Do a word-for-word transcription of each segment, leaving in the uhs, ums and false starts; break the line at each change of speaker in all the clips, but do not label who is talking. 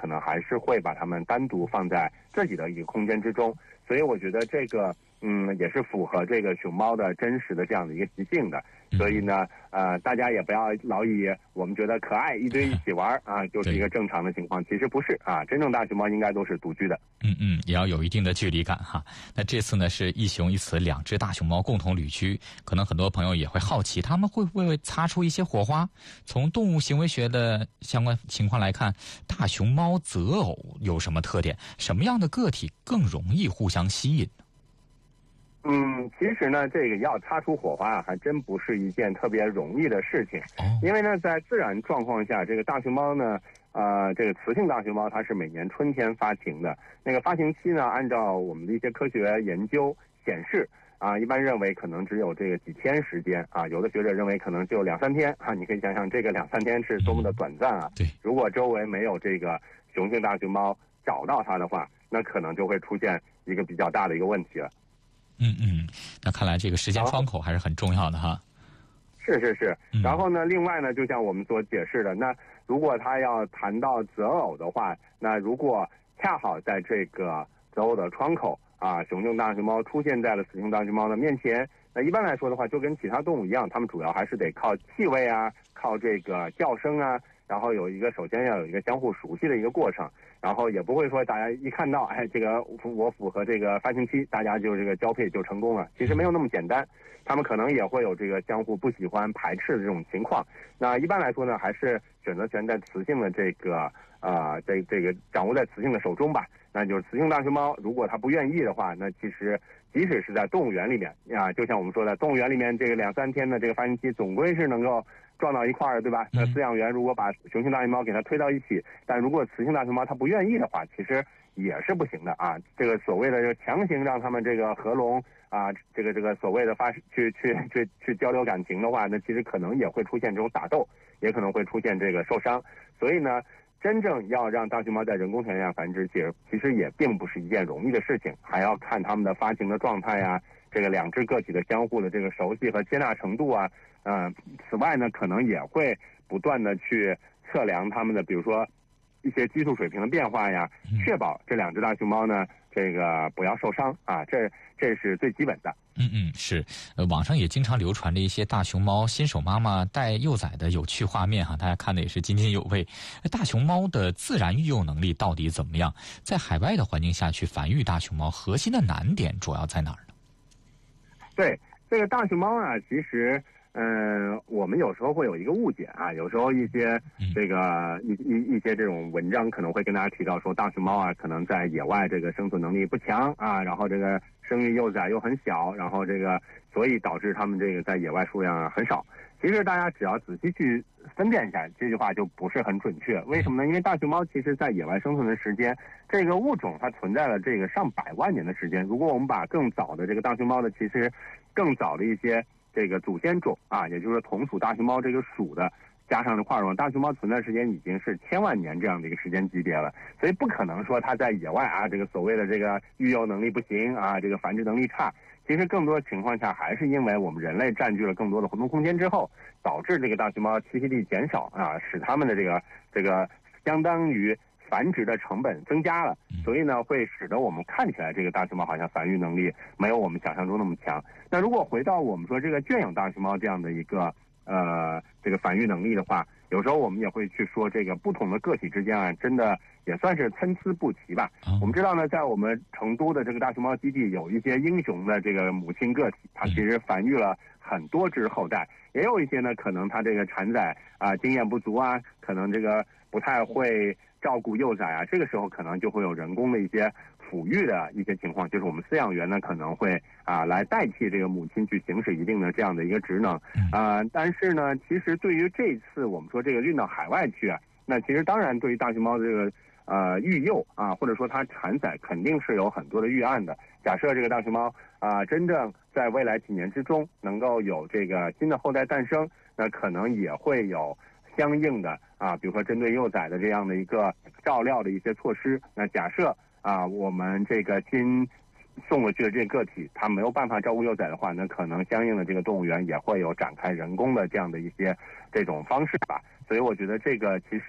能还是会把它们单独放在自己的一个空间之中。所以我觉得这个嗯也是符合这个熊猫的真实的这样的一个习性的。所以呢，呃，大家也不要老以我们觉得可爱一堆一起玩啊，就是一个正常的情况，其实不是啊，真正大熊猫应该都是独居的。
嗯嗯，也要有一定的距离感哈。那这次呢是一雄一雌两只大熊猫共同旅居，可能很多朋友也会好奇，他们会不会擦出一些火花？从动物行为学的相关情况来看，大熊猫择偶有什么特点？什么样的个体更容易互相吸引呢？
嗯，其实呢，这个要擦出火花啊，还真不是一件特别容易的事情。
哦，
因为呢，在自然状况下，这个大熊猫呢，呃，这个雌性大熊猫它是每年春天发情的。那个发情期呢，按照我们的一些科学研究显示，啊，一般认为可能只有这个几天时间啊，有的学者认为可能就两三天啊。你可以想想，这个两三天是多么的短暂啊！
对，
如果周围没有这个雄性大熊猫找到它的话，那可能就会出现一个比较大的一个问题了。
嗯嗯，那看来这个时间窗口还是很重要的哈。
是是是，然后呢，另外呢，就像我们所解释的，那如果他要谈到择偶的话，那如果恰好在这个择偶的窗口啊，雄性大熊猫出现在了雌性大熊猫的面前，那一般来说的话，就跟其他动物一样，它们主要还是得靠气味啊，靠这个叫声啊，然后有一个首先要有一个相互熟悉的一个过程。然后也不会说大家一看到，哎，这个我符合这个发情期，大家就这个交配就成功了。其实没有那么简单，他们可能也会有这个相互不喜欢、排斥的这种情况。那一般来说呢，还是选择权在雌性的这个呃，这这个掌握在雌性的手中吧。那就是雌性大熊猫，如果它不愿意的话，那其实即使是在动物园里面啊，就像我们说的，动物园里面这个两三天的这个发情期，总归是能够撞到一块儿，对吧？那饲养员如果把雄性大熊猫给它推到一起，但如果雌性大熊猫它不愿意的话，其实也是不行的啊。这个所谓的这个强行让他们这个合笼啊，这个这个所谓的发去去去去交流感情的话，那其实可能也会出现这种打斗，也可能会出现这个受伤。所以呢，真正要让大熊猫在人工条件下繁殖，其实其实也并不是一件容易的事情，还要看它们的发情的状态啊，这个两只个体的相互的这个熟悉和接纳程度啊。呃，此外呢，可能也会不断的去测量它们的，比如说一些激素水平的变化呀，确保这两只大熊猫呢，这个不要受伤啊，这这是最基本的。
嗯嗯，是，呃，网上也经常流传着一些大熊猫新手妈妈带幼崽的有趣画面哈，大家看的也是津津有味。大熊猫的自然育幼能力到底怎么样？在海外的环境下去繁育大熊猫，核心的难点主要在哪儿呢？
对，这个大熊猫啊，其实。嗯，我们有时候会有一个误解啊，有时候一些这个一一一些这种文章可能会跟大家提到说，大熊猫啊可能在野外这个生存能力不强啊，然后这个生育幼崽又很小，然后这个所以导致它们这个在野外数量很少。其实大家只要仔细去分辨一下，这句话就不是很准确。为什么呢？因为大熊猫其实在野外生存的时间，这个物种它存在了这个上百万年的时间。如果我们把更早的这个大熊猫的，其实更早的一些这个祖先种啊，也就是同属大熊猫这个属的，加上这跨种大熊猫存在时间已经是千万年这样的一个时间级别了，所以不可能说它在野外啊，这个所谓的这个育幼能力不行啊，这个繁殖能力差。其实更多情况下还是因为我们人类占据了更多的活动空间之后，导致这个大熊猫栖息地减少啊，使它们的这个这个相当于繁殖的成本增加了，所以呢，会使得我们看起来这个大熊猫好像繁育能力没有我们想象中那么强。那如果回到我们说这个圈养大熊猫这样的一个呃这个繁育能力的话，有时候我们也会去说这个不同的个体之间啊，真的也算是参差不齐吧。我们知道呢，在我们成都的这个大熊猫基地，有一些英雄的这个母亲个体，它其实繁育了很多只后代，也有一些呢，可能它这个产崽啊、呃、经验不足啊，可能这个不太会照顾幼崽啊，这个时候可能就会有人工的一些抚育的一些情况，就是我们饲养员呢可能会啊、呃、来代替这个母亲去行使一定的这样的一个职能啊、呃。但是呢，其实对于这次我们说这个运到海外去啊，那其实当然对于大熊猫这个呃育幼啊，或者说它产崽肯定是有很多的预案的。假设这个大熊猫啊、呃、真正在未来几年之中能够有这个新的后代诞生，那可能也会有相应的啊，比如说针对幼崽的这样的一个照料的一些措施。那假设啊，我们这个新送过去的这个个体，它没有办法照顾幼崽的话，那可能相应的这个动物园也会有展开人工的这样的一些这种方式吧。所以我觉得这个其实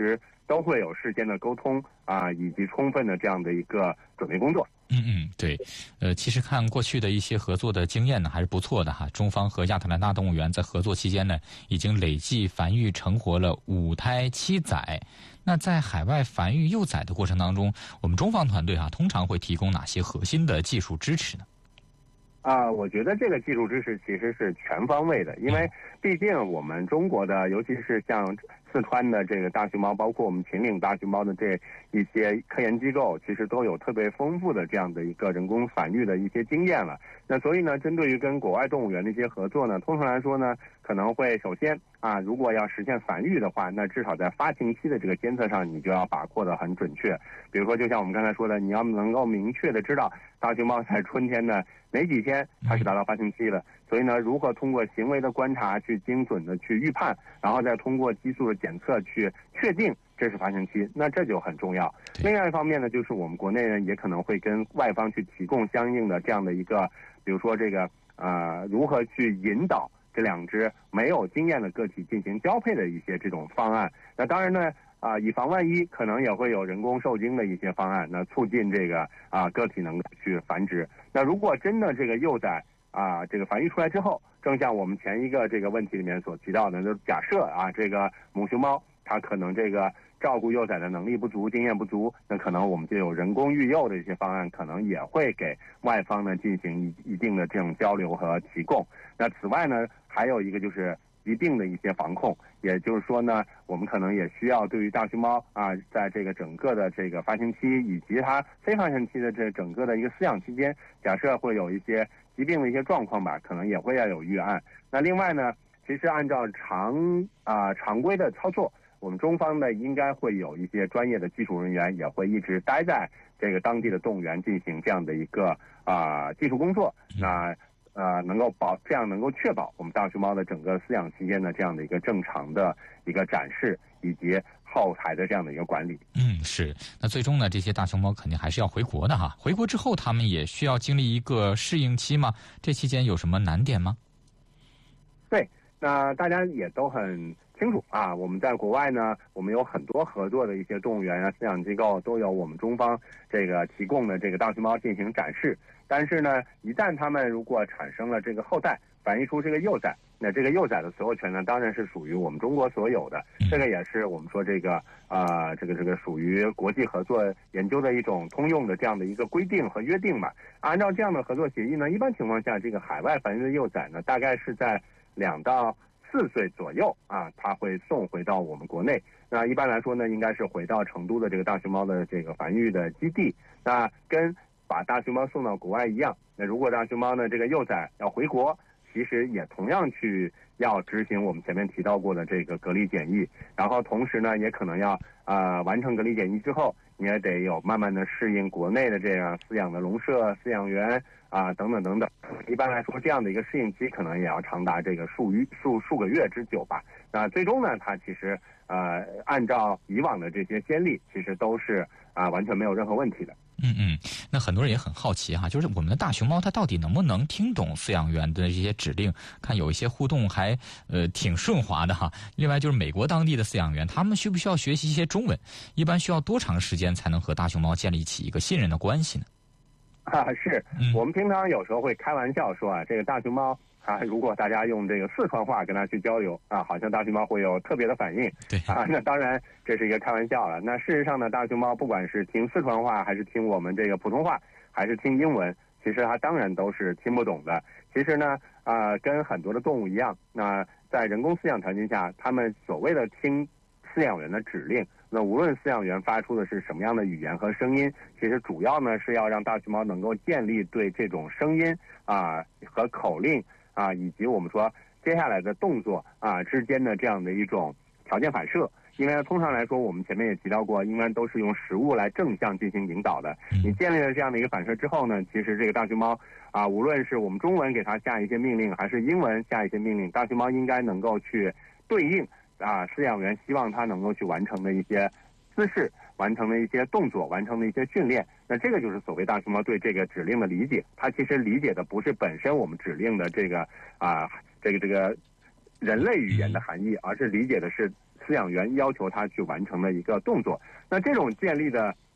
都会有事先的沟通啊，以及充分的这样的一个准备工作。
嗯嗯，对，呃，其实看过去的一些合作的经验呢，还是不错的哈。中方和亚特兰大动物园在合作期间呢，已经累计繁育成活了五胎七崽。那在海外繁育幼崽的过程当中，我们中方团队啊，通常会提供哪些核心的技术支持呢？
啊，我觉得这个技术支持其实是全方位的，因为毕竟我们中国的，尤其是像四川的这个大熊猫，包括我们秦岭大熊猫的这一些科研机构，其实都有特别丰富的这样的一个人工繁育的一些经验了。那所以呢，针对于跟国外动物园的一些合作呢，通常来说呢，可能会首先啊，如果要实现繁育的话，那至少在发情期的这个监测上，你就要把握的很准确。比如说，就像我们刚才说的，你要能够明确的知道大熊猫在春天的哪几天它是达到发情期的，所以呢，如何通过行为的观察去精准的去预判，然后再通过激素的检测去确定这是发情期，那这就很重要。另外一方面呢，就是我们国内人也可能会跟外方去提供相应的这样的一个，比如说这个呃如何去引导这两只没有经验的个体进行交配的一些这种方案。那当然呢。啊，以防万一，可能也会有人工受精的一些方案，那促进这个啊个体能够去繁殖。那如果真的这个幼崽啊这个繁育出来之后，正像我们前一个这个问题里面所提到的，就假设啊这个母熊猫它可能这个照顾幼崽的能力不足、经验不足，那可能我们就有人工育幼的一些方案，可能也会给外方呢进行一一定的这种交流和提供。那此外呢，还有一个就是疾病的一些防控，也就是说呢，我们可能也需要对于大熊猫啊，在这个整个的这个发情期以及它非发情期的这整个的一个饲养期间，假设会有一些疾病的一些状况吧，可能也会要有预案。那另外呢，其实按照常啊常规的操作，我们中方呢应该会有一些专业的技术人员，也会一直待在这个当地的动物园进行这样的一个啊技术工作。那呃，能够保这样能够确保我们大熊猫的整个饲养期间的这样的一个正常的一个展示，以及后台的这样的一个管理。
嗯，是。那最终呢，这些大熊猫肯定还是要回国的哈。回国之后，他们也需要经历一个适应期吗？这期间有什么难点吗？
对，那大家也都很清楚啊。我们在国外呢，我们有很多合作的一些动物园啊、饲养机构，都有我们中方这个提供的这个大熊猫进行展示。但是呢，一旦它们如果产生了这个后代，繁育出这个幼崽，那这个幼崽的所有权呢，当然是属于我们中国所有的。这个也是我们说这个啊、呃，这个这个属于国际合作研究的一种通用的这样的一个规定和约定嘛。按照这样的合作协议呢，一般情况下，这个海外繁育的幼崽呢，大概是在两到四岁左右啊，它会送回到我们国内。那一般来说呢，应该是回到成都的这个大熊猫的这个繁育的基地。那跟把大熊猫送到国外一样，那如果大熊猫呢这个幼崽要回国，其实也同样去要执行我们前面提到过的这个隔离检疫，然后同时呢也可能要呃完成隔离检疫之后，你也得有慢慢的适应国内的这样饲养的笼舍、饲养员啊等等等等。一般来说，这样的一个适应期可能也要长达这个数月数数个月之久吧。那最终呢，它其实呃按照以往的这些先例，其实都是啊、呃、完全没有任何问题的。
嗯嗯，那很多人也很好奇哈，就是我们的大熊猫它到底能不能听懂饲养员的这些指令？看有一些互动还呃挺顺滑的哈。另外就是美国当地的饲养员，他们需不需要学习一些中文？一般需要多长时间才能和大熊猫建立起一个信任的关系呢？
啊，是我们平常有时候会开玩笑说啊，这个大熊猫啊，如果大家用这个四川话跟它去交流啊，好像大熊猫会有特别的反应。
对
啊，那当然这是一个开玩笑了。那事实上呢，大熊猫不管是听四川话，还是听我们这个普通话，还是听英文，其实它当然都是听不懂的。其实呢，啊、呃，跟很多的动物一样，那在人工饲养条件下，它们所谓的听饲养员的指令，那无论饲养员发出的是什么样的语言和声音，其实主要呢是要让大熊猫能够建立对这种声音啊和口令啊，以及我们说接下来的动作啊之间的这样的一种条件反射。因为通常来说，我们前面也提到过，应该都是用食物来正向进行引导的。你建立了这样的一个反射之后呢，其实这个大熊猫啊，无论是我们中文给它下一些命令，还是英文下一些命令，大熊猫应该能够去对应啊饲养员希望它能够去完成的一些姿势，完成的一些动作，完成的一些训练。那这个就是所谓大熊猫对这个指令的理解。它其实理解的不是本身我们指令的这个啊这个这个人类语言的含义，而是理解的是饲饲养员要求他去完成的一个动作。那这种建立的